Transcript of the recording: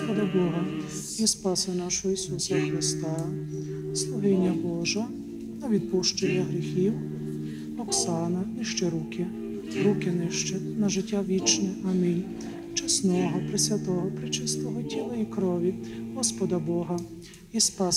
Господа Бога і Спаса нашого Ісуса Христа, слугиня Божа, на відпущення гріхів, Оксана, нижче руки нижче, на життя вічне. Амінь. Чесного, пресвятого, пречистого тіла і крові Господа Бога і Спаса